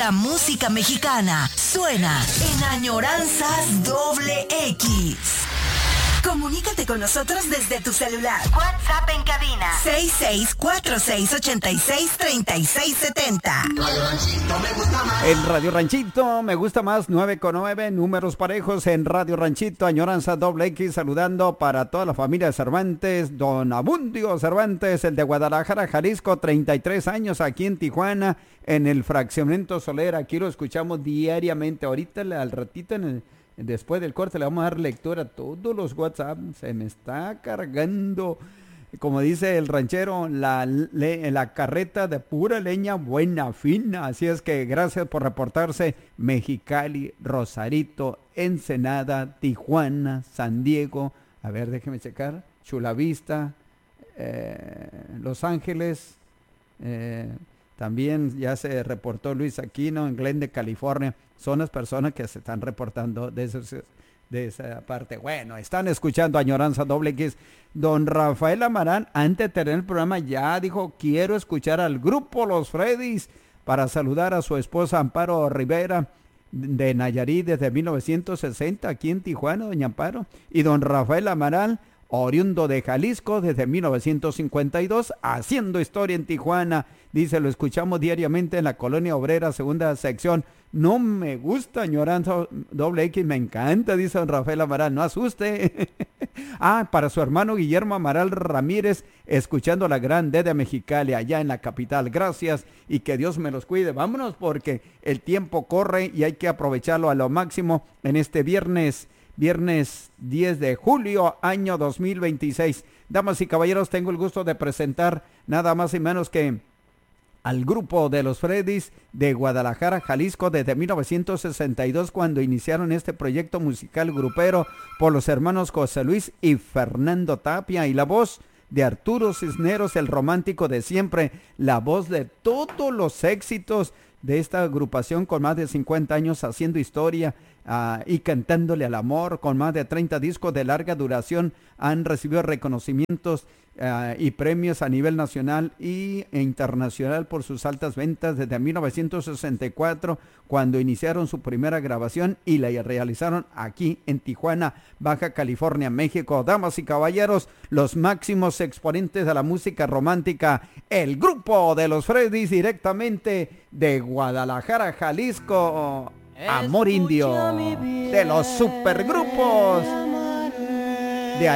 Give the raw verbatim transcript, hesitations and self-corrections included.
La música mexicana suena en Añoranzas Doble X. Comunícate con nosotros desde tu celular. WhatsApp en cabina seis seis cuatro seis ocho seis tres seis siete cero. Radio Ranchito me gusta más. En Radio Ranchito me gusta más, nueve con nueve, números parejos en Radio Ranchito, Añoranza Doble X, saludando para toda la familia de Cervantes, don Abundio Cervantes, el de Guadalajara, Jalisco, treinta y tres años, aquí en Tijuana, en el fraccionamiento Soler. Aquí lo escuchamos diariamente. Ahorita al ratito en el después del corte le vamos a dar lectura a todos los WhatsApp. Se me está cargando, como dice el ranchero, la, le, la carreta de pura leña buena, fina. Así es que gracias por reportarse. Mexicali, Rosarito, Ensenada, Tijuana, San Diego. A ver, déjeme checar. Chula Vista, eh, Los Ángeles. Eh, también ya se reportó Luis Aquino en Glendale, California. Son las personas que se están reportando de, esos, de esa parte. Bueno, están escuchando Añoranza Doble X. Don Rafael Amarán, antes de tener el programa, ya dijo, quiero escuchar al grupo Los Freddys para saludar a su esposa Amparo Rivera de Nayarit desde mil novecientos sesenta, aquí en Tijuana, doña Amparo. Y don Rafael Amarán, oriundo de Jalisco desde mil novecientos cincuenta y dos, haciendo historia en Tijuana. Dice, lo escuchamos diariamente en la Colonia Obrera, segunda sección. No me gusta, Añoranza Doble X, me encanta, dice don Rafael Amaral, no asuste. Ah, para su hermano Guillermo Amaral Ramírez, escuchando la gran D de Mexicali, allá en la capital. Gracias y que Dios me los cuide. Vámonos porque el tiempo corre y hay que aprovecharlo a lo máximo en este viernes, viernes diez de julio, año dos mil veintiséis. Damas y caballeros, tengo el gusto de presentar nada más y menos que al grupo de los Freddys de Guadalajara, Jalisco, desde mil novecientos sesenta y dos, cuando iniciaron este proyecto musical grupero por los hermanos José Luis y Fernando Tapia, y la voz de Arturo Cisneros, el romántico de siempre, la voz de todos los éxitos de esta agrupación con más de cincuenta años haciendo historia uh, y cantándole al amor, con más de treinta discos de larga duración. Han recibido reconocimientos Uh, y premios a nivel nacional y, e internacional por sus altas ventas desde mil novecientos sesenta y cuatro, cuando iniciaron su primera grabación y la realizaron aquí en Tijuana, Baja California, México. Damas y caballeros, los máximos exponentes de la música romántica, el grupo de los Freddys, directamente de Guadalajara, Jalisco, Amor Indio, de los supergrupos.